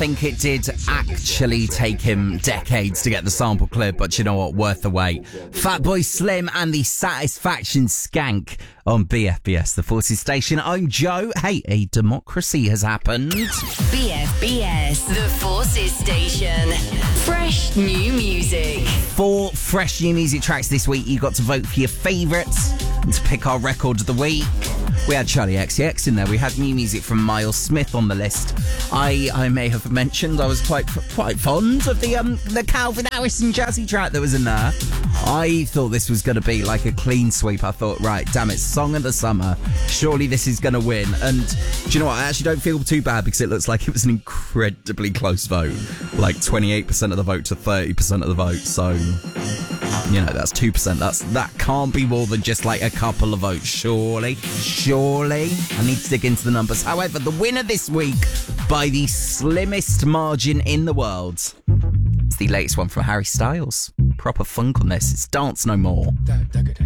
think it did actually take him decades to get the sample cleared, but you know what? Worth the wait. Fatboy Slim and the Satisfaction Skank on BFBS, the Forces Station. I'm Joe. Hey, a democracy has happened. BFBS, the Forces Station. Fresh new music. 4 fresh new music tracks this week. You got to vote for your favourites and to pick our record of the week. We had Charlie XCX in there. We had new music from Miles Smith on the list. I may have mentioned I was quite fond of the Calvin Harrison jazzy track that was in there. I thought this was going to be like a clean sweep. I thought, right, damn it, Song of the Summer. Surely this is going to win. And do you know what? I actually don't feel too bad because it looks like it was an incredibly close vote. Like 28% of the vote to 30% of the vote. So, you know, that's 2%. That can't be more than just like a couple of votes, surely. I need to dig into the numbers. However, the winner this week by the slimmest margin in the world is the latest one from Harry Styles. Proper funk on this. It's Dance No More.